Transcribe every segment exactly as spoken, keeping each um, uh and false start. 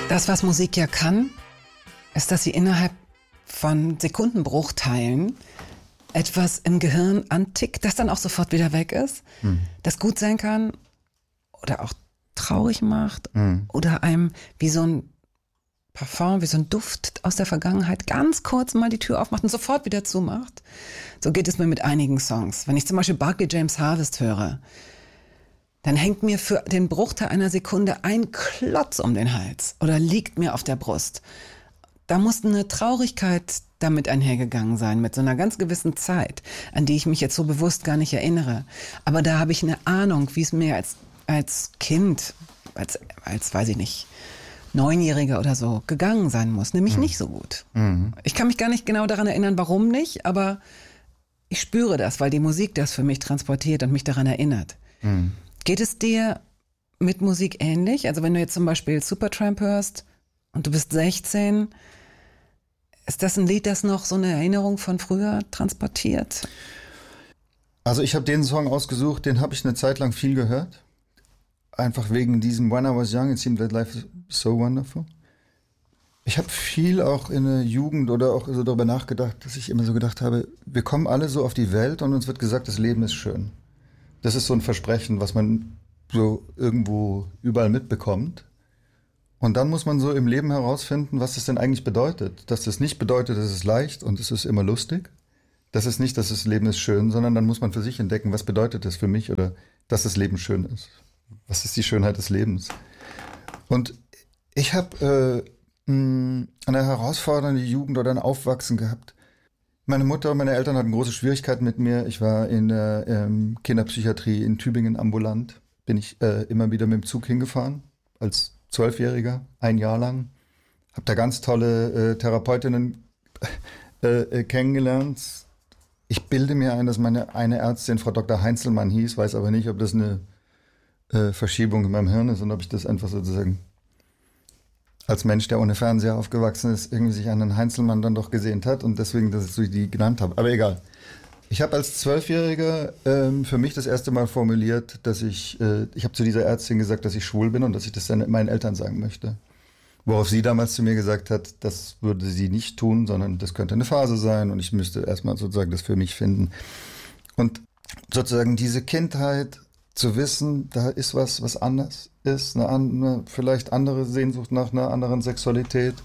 Das, was Musik ja kann, ist, dass sie innerhalb von Sekundenbruchteilen etwas im Gehirn antickt, das dann auch sofort wieder weg ist, mhm. das gut sein kann oder auch traurig macht mhm. oder einem wie so ein Parfum, wie so ein Duft aus der Vergangenheit ganz kurz mal die Tür aufmacht und sofort wieder zumacht. So geht es mir mit einigen Songs. Wenn ich zum Beispiel Barclay James Harvest höre, dann hängt mir für den Bruchteil einer Sekunde ein Klotz um den Hals oder liegt mir auf der Brust. Da muss eine Traurigkeit damit einhergegangen sein, mit so einer ganz gewissen Zeit, an die ich mich jetzt so bewusst gar nicht erinnere. Aber da habe ich eine Ahnung, wie es mir als, als Kind, als, als, weiß ich nicht, Neunjähriger oder so gegangen sein muss, nämlich mhm. nicht so gut. Mhm. Ich kann mich gar nicht genau daran erinnern, warum nicht, aber ich spüre das, weil die Musik das für mich transportiert und mich daran erinnert. Mhm. Geht es dir mit Musik ähnlich? Also wenn du jetzt zum Beispiel Supertramp hörst und du bist sechzehn, ist das ein Lied, das noch so eine Erinnerung von früher transportiert? Also ich habe den Song ausgesucht, den habe ich eine Zeit lang viel gehört. Einfach wegen diesem When I was young, it seemed that life is so wonderful. Ich habe viel auch in der Jugend oder auch so darüber nachgedacht, dass ich immer so gedacht habe, wir kommen alle so auf die Welt und uns wird gesagt, das Leben ist schön. Das ist so ein Versprechen, was man so irgendwo überall mitbekommt. Und dann muss man so im Leben herausfinden, was das denn eigentlich bedeutet. Dass das nicht bedeutet, es ist leicht und es ist immer lustig. Das ist nicht, dass das Leben ist schön, sondern dann muss man für sich entdecken, was bedeutet das für mich oder dass das Leben schön ist. Was ist die Schönheit des Lebens? Und ich habe äh, eine herausfordernde Jugend oder ein Aufwachsen gehabt. Meine Mutter und meine Eltern hatten große Schwierigkeiten mit mir. Ich war in der ähm, Kinderpsychiatrie in Tübingen ambulant. Bin ich äh, immer wieder mit dem Zug hingefahren als Zwölfjähriger, ein Jahr lang. Habe da ganz tolle äh, Therapeutinnen äh, kennengelernt. Ich bilde mir ein, dass meine eine Ärztin Frau Doktor Heinzelmann hieß, weiß aber nicht, ob das eine äh, Verschiebung in meinem Hirn ist und ob ich das einfach sozusagen als Mensch, der ohne Fernseher aufgewachsen ist, irgendwie sich an den Heinzelmann dann doch gesehnt hat und deswegen, dass ich die genannt habe. Aber egal. Ich habe als Zwölfjähriger ähm, für mich das erste Mal formuliert, dass ich, äh, ich habe zu dieser Ärztin gesagt, dass ich schwul bin und dass ich das dann meinen Eltern sagen möchte. Worauf sie damals zu mir gesagt hat, das würde sie nicht tun, sondern das könnte eine Phase sein und ich müsste erstmal sozusagen das für mich finden. Und sozusagen diese Kindheit zu wissen, da ist was, was anders ist, eine, eine vielleicht andere Sehnsucht nach einer anderen Sexualität.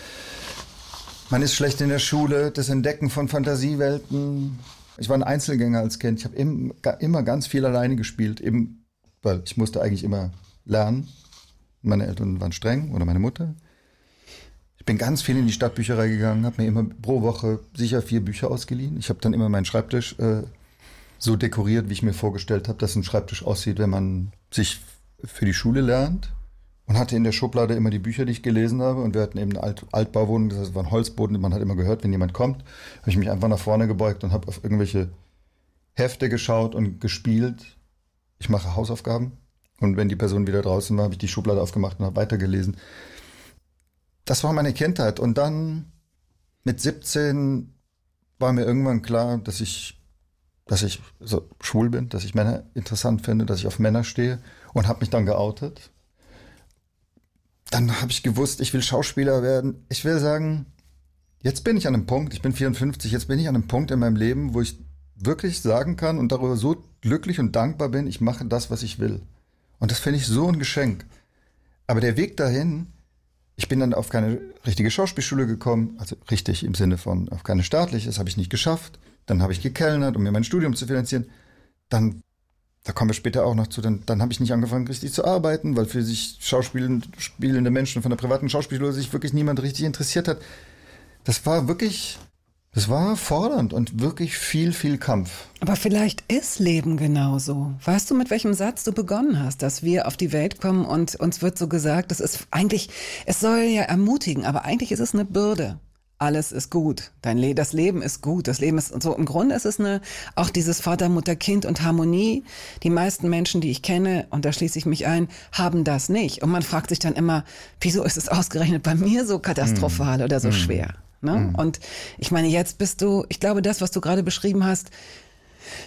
Man ist schlecht in der Schule, das Entdecken von Fantasiewelten. Ich war ein Einzelgänger als Kind. Ich habe im, immer ganz viel alleine gespielt, eben, weil ich musste eigentlich immer lernen. Meine Eltern waren streng oder meine Mutter. Ich bin ganz viel in die Stadtbücherei gegangen, habe mir immer pro Woche sicher vier Bücher ausgeliehen. Ich habe dann immer meinen Schreibtisch äh, so dekoriert, wie ich mir vorgestellt habe, dass ein Schreibtisch aussieht, wenn man sich für die Schule lernt. Und hatte in der Schublade immer die Bücher, die ich gelesen habe. Und wir hatten eben eine Alt- Altbauwohnung, das heißt, es war ein Holzboden. Man hat immer gehört, wenn jemand kommt, habe ich mich einfach nach vorne gebeugt und habe auf irgendwelche Hefte geschaut und gespielt. Ich mache Hausaufgaben. Und wenn die Person wieder draußen war, habe ich die Schublade aufgemacht und habe weitergelesen. Das war meine Kindheit. Und dann mit siebzehn war mir irgendwann klar, dass ich, dass ich so schwul bin, dass ich Männer interessant finde, dass ich auf Männer stehe und habe mich dann geoutet. Dann habe ich gewusst, ich will Schauspieler werden. Ich will sagen, jetzt bin ich an einem Punkt, ich bin vierundfünfzig, jetzt bin ich an einem Punkt in meinem Leben, wo ich wirklich sagen kann und darüber so glücklich und dankbar bin, ich mache das, was ich will. Und das finde ich so ein Geschenk. Aber der Weg dahin, ich bin dann auf keine richtige Schauspielschule gekommen, also richtig im Sinne von auf keine staatliche, das habe ich nicht geschafft. Dann habe ich gekellnert, um mir mein Studium zu finanzieren. Dann Da kommen wir später auch noch zu, dann, dann habe ich nicht angefangen, richtig zu arbeiten, weil für sich Schauspielende spielende Menschen von der privaten Schauspielschule sich wirklich niemand richtig interessiert hat. Das war wirklich, das war fordernd und wirklich viel, viel Kampf. Aber vielleicht ist Leben genauso. Weißt du, mit welchem Satz du begonnen hast, dass wir auf die Welt kommen und uns wird so gesagt, das ist eigentlich, es soll ja ermutigen, aber eigentlich ist es eine Bürde. Alles ist gut. Dein Le- das Leben ist gut. Das Leben ist, und so im Grunde ist es eine, auch dieses Vater, Mutter, Kind und Harmonie. Die meisten Menschen, die ich kenne, und da schließe ich mich ein, haben das nicht. Und man fragt sich dann immer, wieso ist es ausgerechnet bei mir so katastrophal mm. oder so mm. schwer? Ne? Mm. Und ich meine, jetzt bist du, ich glaube, das, was du gerade beschrieben hast,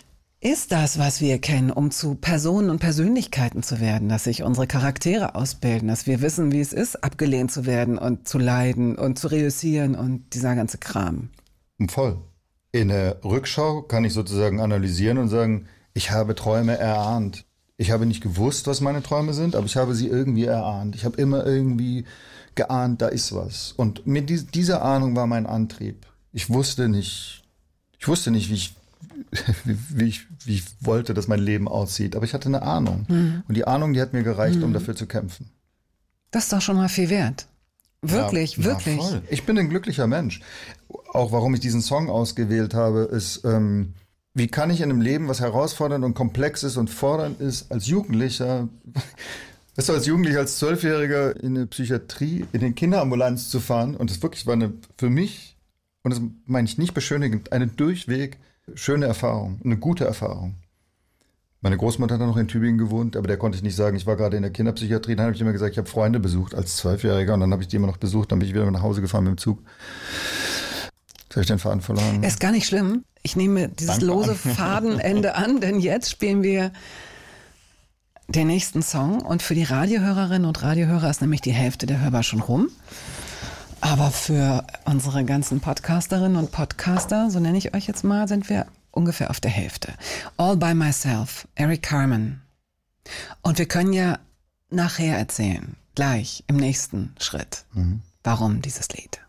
ist das, was wir kennen, um zu Personen und Persönlichkeiten zu werden, dass sich unsere Charaktere ausbilden, dass wir wissen, wie es ist, abgelehnt zu werden und zu leiden und zu reüssieren und dieser ganze Kram. Voll. In der Rückschau kann ich sozusagen analysieren und sagen, ich habe Träume erahnt. Ich habe nicht gewusst, was meine Träume sind, aber ich habe sie irgendwie erahnt. Ich habe immer irgendwie geahnt, da ist was. Und mit dies, dieser Ahnung war mein Antrieb. Ich wusste nicht, ich wusste nicht, wie ich, wie, wie ich, wie ich wollte, dass mein Leben aussieht. Aber ich hatte eine Ahnung. Mhm. Und die Ahnung, die hat mir gereicht, mhm. um dafür zu kämpfen. Das ist doch schon mal viel wert. Wirklich, ja, wirklich. Ja, voll. Ich bin ein glücklicher Mensch. Auch warum ich diesen Song ausgewählt habe, ist, ähm, wie kann ich in einem Leben, was herausfordernd und komplex ist und fordernd ist, als Jugendlicher, weißt du, als Jugendlicher, als Zwölfjähriger in eine Psychiatrie, in den Kinderambulanz zu fahren, und das wirklich war eine, für mich, und das meine ich nicht beschönigend, eine durchweg schöne Erfahrung, eine gute Erfahrung. Meine Großmutter hat dann noch in Tübingen gewohnt, aber der konnte ich nicht sagen, ich war gerade in der Kinderpsychiatrie. Dann habe ich immer gesagt, ich habe Freunde besucht als Zwölfjähriger, und dann habe ich die immer noch besucht, dann bin ich wieder nach Hause gefahren mit dem Zug. Jetzt habe ich den Faden verloren. Ist gar nicht schlimm. Ich nehme dieses Danke lose an. Fadenende an, denn jetzt spielen wir den nächsten Song. Und für die Radiohörerinnen und Radiohörer ist nämlich die Hälfte der Hörbar schon rum. Aber für unsere ganzen Podcasterinnen und Podcaster, so nenne ich euch jetzt mal, sind wir ungefähr auf der Hälfte. All by Myself, Eric Carmen. Und wir können ja nachher erzählen, gleich im nächsten Schritt, mhm. warum dieses Lied.